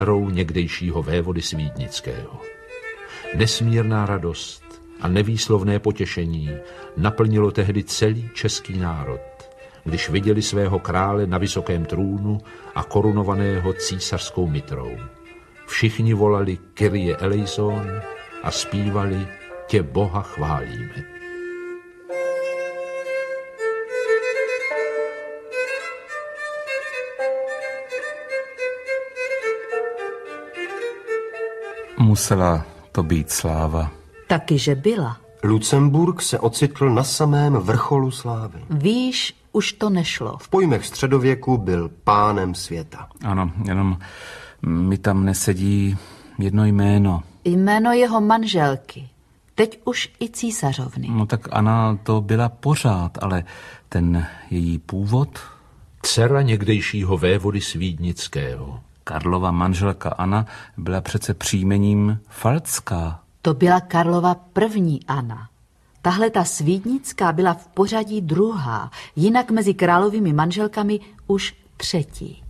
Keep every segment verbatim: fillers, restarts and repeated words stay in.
dcerou někdejšího vévody Svídnického. Nesmírná radost a nevýslovné potěšení naplnilo tehdy celý český národ, když viděli svého krále na vysokém trůnu a korunovaného císařskou mitrou. Všichni volali Kyrie eleison a zpívali Tě Boha chválíme. Musela to být sláva. Taky, že byla. Lucemburk se ocitl na samém vrcholu slávy. Víš, už to nešlo. V pojmech středověku byl pánem světa. Ano, jenom mi tam nesedí jedno jméno. Jméno jeho manželky. Teď už i císařovny. No tak Anna to byla pořád, ale ten její původ? Dcera někdejšího vévody Svídnického. Karlova manželka Anna byla přece příjmením Falcká. To byla Karlova první Anna. Tahle ta Svídnická byla v pořadí druhá, jinak mezi královými manželkami už třetí.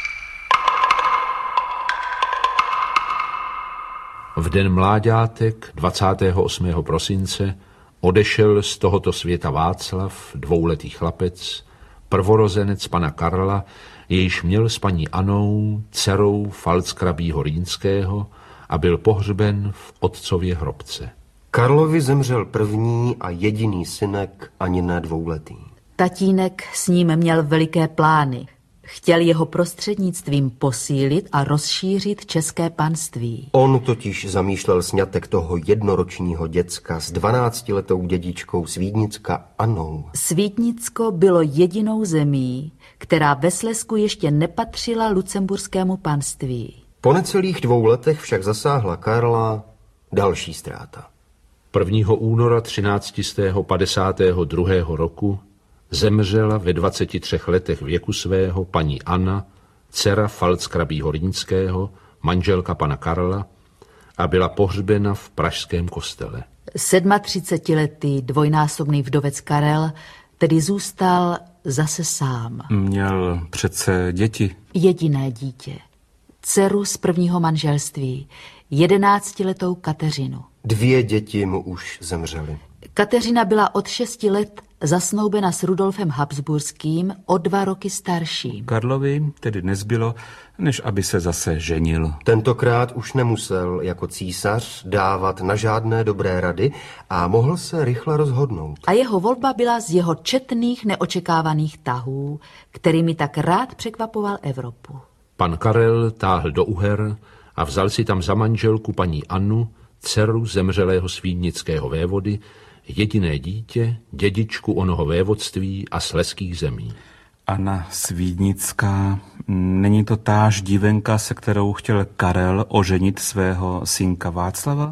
V den mláďátek dvacátého osmého prosince odešel z tohoto světa Václav, dvouletý chlapec, prvorozenec pana Karla, jejž měl s paní Anou, dcerou Pfalzgrabího Rýnského, a byl pohřben v otcově hrobce. Karlovi zemřel první a jediný synek, ani ne dvouletý. Tatínek s ním měl veliké plány. Chtěl jeho prostřednictvím posílit a rozšířit české panství. On totiž zamýšlel sňatek toho jednoročního děcka s dvanáctiletou dědičkou Svídnicka Anou. Svídnicko bylo jedinou zemí, která ve Slezsku ještě nepatřila lucemburskému panství. Po necelých dvou letech však zasáhla Karla další ztráta. prvního února třináct set padesát dva. roku zemřela ve dvaceti třech letech věku svého paní Anna, dcera Pfalzgrabího Rýnského, manželka pana Karla, a byla pohřbena v pražském kostele. sedmatřicetiletý dvojnásobný vdovec Karel tedy zůstal zase sám. Měl přece děti. Jediné dítě. Dceru z prvního manželství, jedenáctiletou Kateřinu. Dvě děti mu už zemřely. Kateřina byla od šesti let zasnoubena s Rudolfem Habsburským, o dva roky starším. Karlovi tedy nezbylo, než aby se zase ženil. Tentokrát už nemusel jako císař dávat na žádné dobré rady a mohl se rychle rozhodnout. A jeho volba byla z jeho četných neočekávaných tahů, kterými tak rád překvapoval Evropu. Pan Karel táhl do Uher a vzal si tam za manželku paní Annu, dceru zemřelého svídnického vévody, jediné dítě, dědičku onoho vévodství a slezských zemí. Anna Svídnická, není to táž divenka, se kterou chtěl Karel oženit svého synka Václava?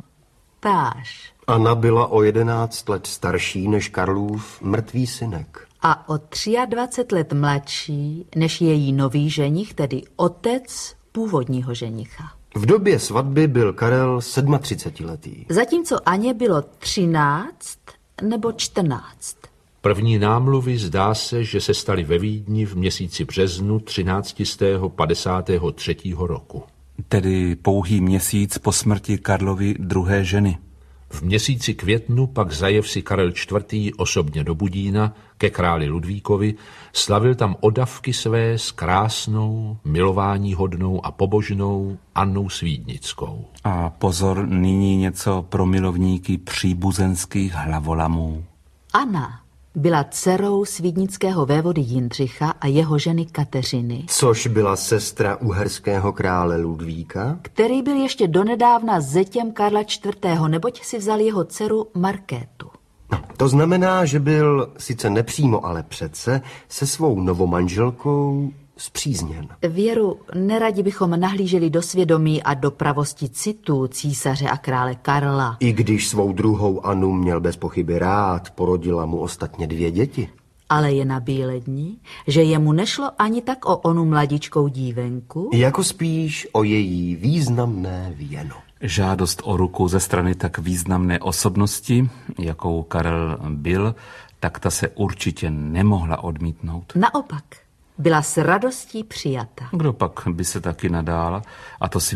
Táž. Anna byla o jedenáct let starší než Karlův mrtvý synek. A o dvacet tři let mladší než její nový ženich, tedy otec původního ženicha. V době svatby byl Karel sedmatřicetiletý. Zatímco Aně bylo třináct nebo čtrnáct. První námluvy zdá se, že se staly ve Vídni v měsíci březnu třináct set padesát tři. roku. Tedy pouhý měsíc po smrti Karlovy druhé ženy. V měsíci květnu pak zajev si Karel čtvrtý. osobně do Budína ke králi Ludvíkovi, slavil tam odavky své s krásnou, milováníhodnou a pobožnou Annou Svídnickou. A pozor, nyní něco pro milovníky příbuzenských hlavolamů. Anna byla dcerou svídnického vévody Jindřicha a jeho ženy Kateřiny, což byla sestra uherského krále Ludvíka, který byl ještě donedávna zetěm Karla čtvrtého. neboť si vzal jeho dceru Markétu. No, to znamená, že byl sice nepřímo, ale přece se svou novomanželkou spřízněn. Věru, neradi bychom nahlíželi do svědomí a do pravosti citů císaře a krále Karla. I když svou druhou Anu měl bez pochyby rád, porodila mu ostatně dvě děti. Ale je nabílední, že jemu nešlo ani tak o onu mladičkou dívenku, jako spíš o její významné věno. Žádost o ruku ze strany tak významné osobnosti, jakou Karel byl, tak ta se určitě nemohla odmítnout. Naopak, byla s radostí přijata. Kdo pak by se taky nadál, a to si